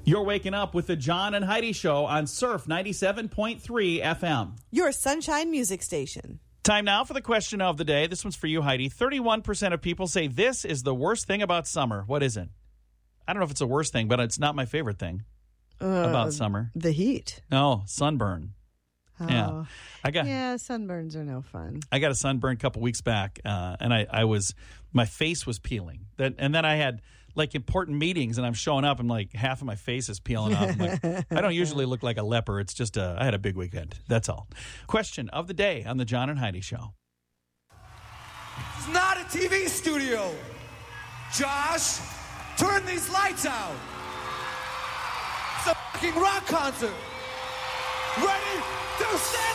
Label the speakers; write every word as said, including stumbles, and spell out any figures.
Speaker 1: You're waking up with the John and Heidi Show on Surf ninety-seven point three F M.
Speaker 2: Your Sunshine Music Station.
Speaker 1: Time now for the question of the day. This one's for you, Heidi. thirty-one percent of people say this is the worst thing about summer. What is it? I don't know if it's the worst thing, but it's not my favorite thing
Speaker 2: Uh,
Speaker 1: about summer.
Speaker 2: The heat.
Speaker 1: No, sunburn.
Speaker 2: Oh.
Speaker 1: Yeah. I got
Speaker 2: Yeah, sunburns are no fun.
Speaker 1: I got a sunburn a couple weeks back, uh, and I, I was my face was peeling. That and then I had like important meetings, and I'm showing up, and like half of my face is peeling off. I'm like, I don't usually look like a leper. It's just a, I had a big weekend. That's all. Question of the day on the John and Heidi Show.
Speaker 3: It's not a T V studio. Josh, turn these lights out. It's a fucking rock concert. Ready to stand